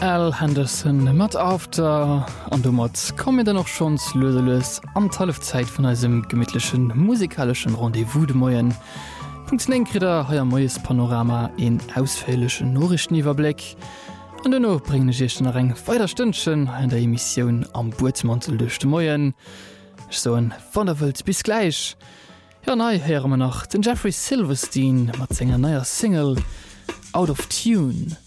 Al Henderson mat after an du mat kom mir noch schons löseles an Talefzeit vun eisem gemidtlichen musikalischen Rendevous de Moien. Punkt enkrider haier moes Panorama en ausfälleschen Norrichniwerblick. An denno bringe jechten eng weiter Stündchen en der Emission am Bootsmantel duch de Moien. So en van der Welt bis gleich. Ja nei herre man nach den Jeffrey Silverstein mat senger neier Single Out of Tune.